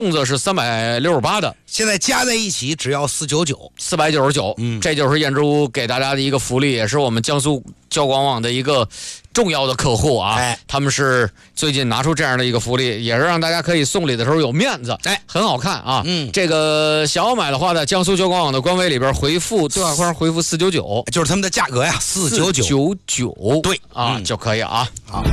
粽子是368的， 现在加在一起只要 499，这就是燕之屋给大家的一个福利，也是我们江苏交广网的一个重要的客户啊。他们是最近拿出这样的一个福利，也是让大家可以送礼的时候有面子，很好看啊。这个想要买的话，在江苏交广网的官微里边回复对话框回复499， 就是他们的价格呀，499， 对啊，就可以啊。 好。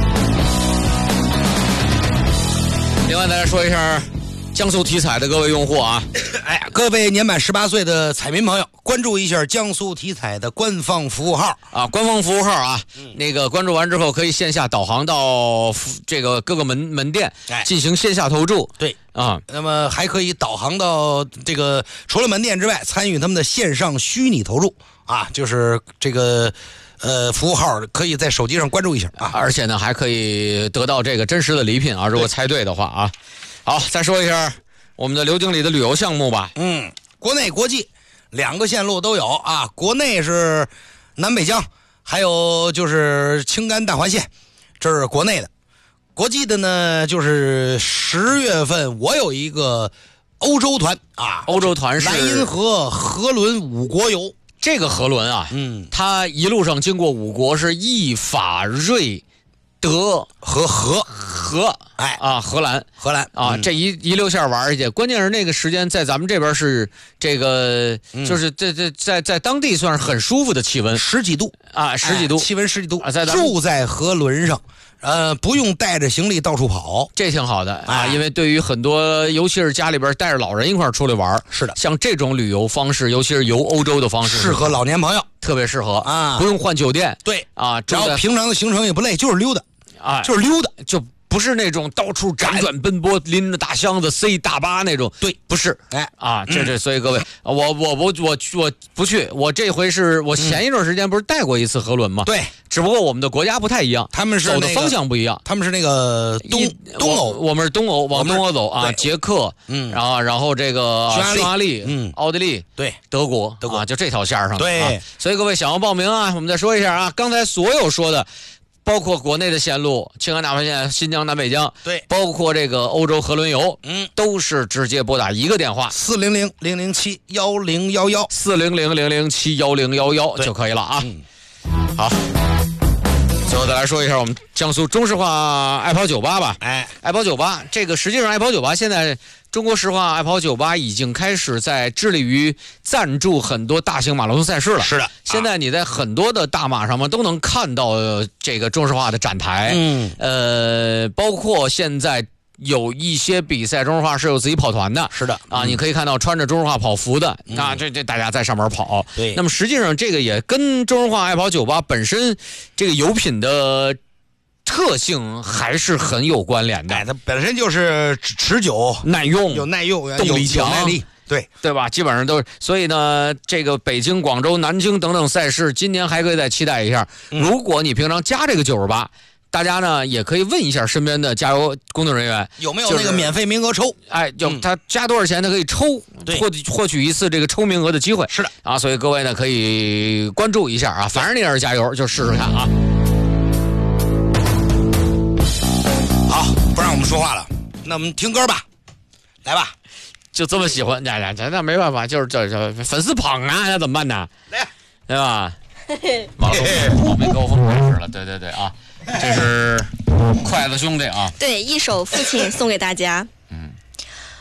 另外，大家说一下江苏体彩的各位用户啊， 各位年满18岁的彩民朋友，关注一下江苏体彩的官方服务号啊，官方服务号啊，那个关注完之后可以线下导航到这个各个门店进行线下投注， 对啊， 那么还可以导航到这个除了门店之外，参与他们的线上虚拟投注啊，就是这个。服务号可以在手机上关注一下啊， 而且呢还可以得到这个真实的礼品啊，如果猜对的话啊。好，再说一下我们的刘经理的旅游项目吧。 国内国际2个线路都有啊，国内是南北疆，还有就是青甘大环线，这是国内的。国际的呢，就是10月份我有一个欧洲团啊， 欧洲团是莱茵河河轮5国游。 这个河轮啊，它一路上经过5国是意法瑞德和荷兰啊，这一溜线玩去，关键是那个时间在咱们这边是这个，就是在当地算是很舒服的气温 ，10几度啊，10几度， 气温10几度啊， 住在河轮上。不用带着行李到处跑， 这挺好的啊！因为对于很多，尤其是家里边带着老人一块出来玩， 是的， 像这种旅游方式，尤其是游欧洲的方式， 适合老年朋友， 特别适合啊！ 不用换酒店， 对啊， 只要平常的行程也不累，就是溜达啊， 就是溜达， 就不是那种到处辗转奔波，拎着大箱子塞大巴那种， 对， 不是，所以各位，我不去，我这回是我前一段时间不是带过一次河轮吗？ 对。 只不过我们的国家不太一样， 他们是走的方向不一样， 他们是那个东欧， 我们是东欧，往东欧走啊，捷克，然后这个匈牙利，奥地利， 对， 德国啊，就这条线上， 对， 所以各位想要报名啊，我们再说一下啊，刚才所有说的。包括国内的线路，青甘大环线、新疆、南北疆， 对， 包括这个欧洲河轮游，都是直接拨打一个电话，400-007-1011，400-007-1011就可以了啊。好，最后再来说一下我们江苏中石化爱跑酒吧吧。爱跑酒吧这个实际上爱跑酒吧现在。中国石化爱跑酒吧已经开始在致力于赞助很多大型马拉松赛事了。 是的， 现在你在很多的大马上面都能看到这个中石化的展台。包括现在有一些比赛，中石化是有自己跑团的。 是的啊，你可以看到穿着中石化跑服的啊，这大家在上面跑。 对， 那么实际上这个也跟中石化爱跑酒吧本身这个油品的。特性还是很有关联的， 它本身就是持久、 耐用、 有耐用、 动力强、 耐力，对吧？基本上都是。所以呢，这个北京、广州、南京等等赛事，今年还可以再期待一下。如果你平常加这个98，大家呢也可以问一下身边的加油工作人员有没有那个免费名额抽。 他加多少钱，他可以抽，获取一次这个抽名额的机会。 是的啊，所以各位呢可以关注一下啊，反正你也是加油，就试试看啊。 好，不让我们说话了，那我们听歌吧，来吧， 就这么喜欢，那没办法，就是这粉丝捧啊，那怎么办呢？ 来， 对吧？马龙没高峰开始了，对啊，这是筷子兄弟啊， 对，一首《父亲》送给大家。